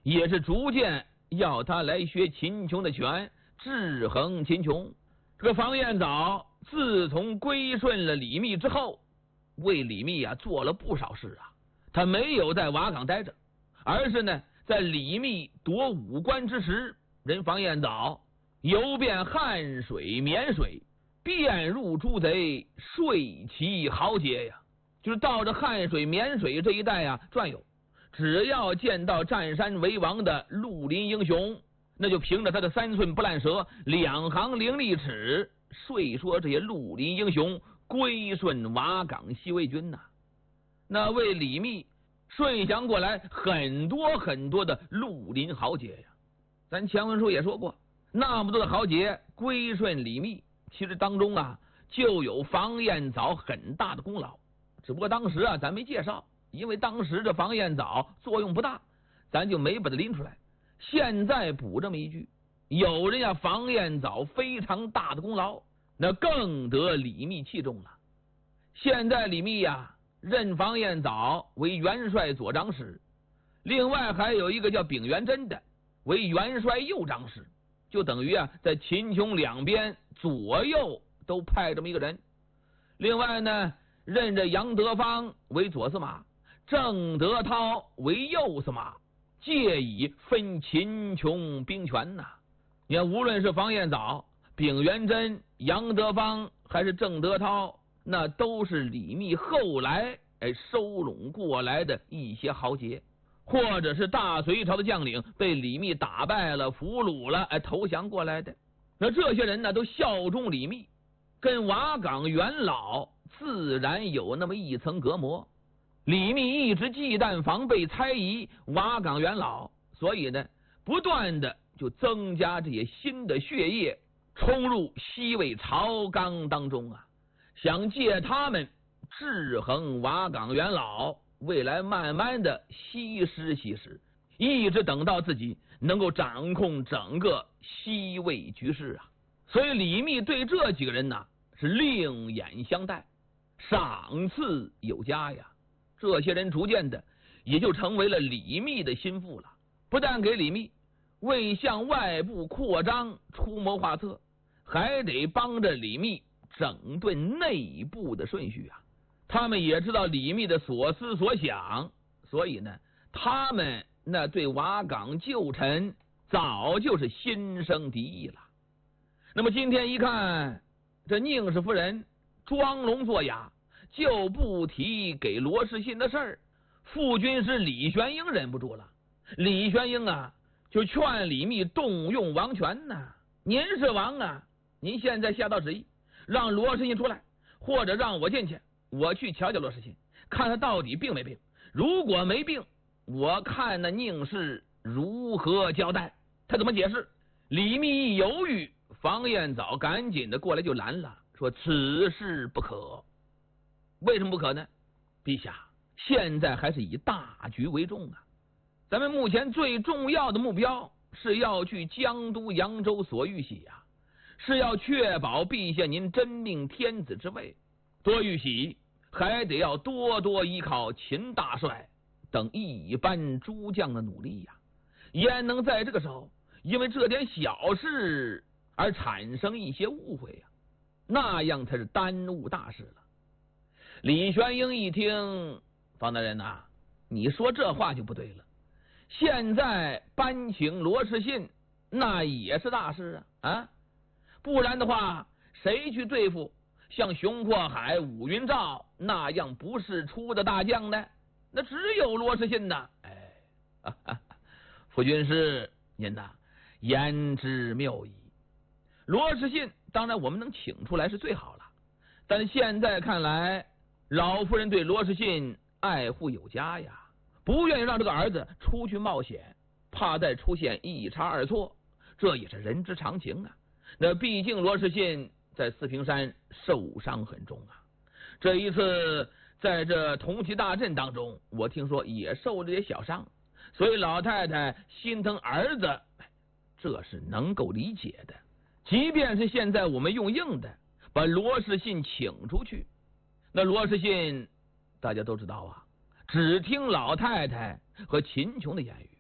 也是逐渐要他来学秦琼的拳，制衡秦琼。这个房彦藻自从归顺了李密之后，为李密做了不少事啊。他没有在瓦岗待着，而是呢在李密夺武关之时，人房彦藻游遍汉水、沔水，遍入诸贼，睡其豪杰呀。就是到这汉水、沔水这一带转悠，只要见到占山为王的绿林英雄，那就凭着他的3寸不烂舌、2行伶俐齿，说说这些绿林英雄归顺瓦岗西魏军呐。那为李密顺降过来很多很多的绿林豪杰呀。咱前文书也说过，那么多的豪杰归顺李密，其实当中就有房彦藻很大的功劳。只不过当时咱没介绍，因为当时这房彦藻作用不大，咱就没把它拎出来。现在补这么一句，有人房彦藻非常大的功劳，那更得李密器重了。现在李密任房彦藻为元帅左长史，另外还有一个叫丙元贞的为元帅右长史，就等于在秦琼两边左右都派这么一个人。另外呢，任着杨德芳为左司马，郑德涛为右司马，借以分秦琼兵权呐。你看，无论是房彦藻、丙元贞、杨德芳还是郑德涛，那都是李密后来收拢过来的一些豪杰，或者是大隋朝的将领被李密打败了、俘虏了投降过来的。那这些人呢都效忠李密，跟瓦岗元老自然有那么一层隔膜。李密一直忌惮防备猜疑瓦岗元老，所以呢不断的就增加这些新的血液冲入西魏朝纲当中想借他们制衡瓦岗元老，未来慢慢的稀释，一直等到自己能够掌控整个西魏局势所以李密对这几个人是另眼相待，赏赐有加呀。这些人逐渐的也就成为了李密的心腹了，不但给李密为向外部扩张出谋划策，还得帮着李密整顿内部的顺序他们也知道李密的所思所想，所以呢他们那对瓦岗旧臣早就是心生敌意了。那么今天一看，这宁氏夫人装聋作哑，就不提给罗士信的事儿，副军师李玄英忍不住了。李玄英就劝李密动用王权您是王您现在下道旨意，让罗士信出来，或者让我进去，我去瞧瞧罗士信，看他到底病没病。如果没病，我看那宁氏如何交代，他怎么解释。李密一犹豫，房彦藻赶紧的过来就拦了，说此事不可。为什么不可呢？陛下，现在还是以大局为重咱们目前最重要的目标是要去江都扬州所玉玺是要确保陛下您真命天子之位。多玉玺还得要多多依靠秦大帅等一般诸将的努力焉能在这个时候因为这点小事而产生一些误会那样才是耽误大事了。李玄英一听，方大人你说这话就不对了，现在搬请罗士信那也是大事不然的话谁去对付像熊阔海、武云照那样不是出的大将呢？那只有罗士信副军师您言之妙矣。罗士信当然我们能请出来是最好了，但现在看来老夫人对罗士信爱护有加不愿意让这个儿子出去冒险，怕再出现一差二错，这也是人之常情那毕竟罗士信在四平山受伤很重这一次在这铜旗大阵当中，我听说也受了些小伤，所以老太太心疼儿子，这是能够理解的。即便是现在我们用硬的把罗士信请出去，那罗士信大家都知道只听老太太和秦琼的言语，